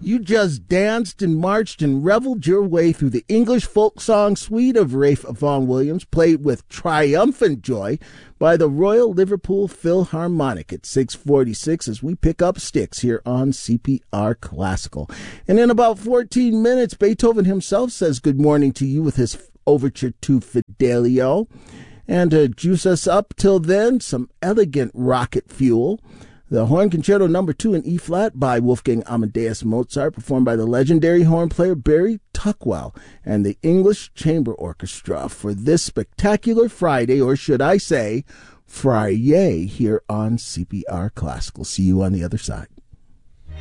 You just danced and marched and reveled your way through the English folk song suite of Ralph Vaughan Williams, played with triumphant joy by the Royal Liverpool Philharmonic at 6:46 as we pick up sticks here on CPR Classical. And in about 14 minutes, Beethoven himself says good morning to you with his overture to Fidelio. And to juice us up till then, some elegant rocket fuel. The Horn Concerto No. 2 in E-flat by Wolfgang Amadeus Mozart, performed by the legendary horn player Barry Tuckwell and the English Chamber Orchestra for this spectacular Friday, or should I say, Friday, here on CPR Classical. See you on the other side.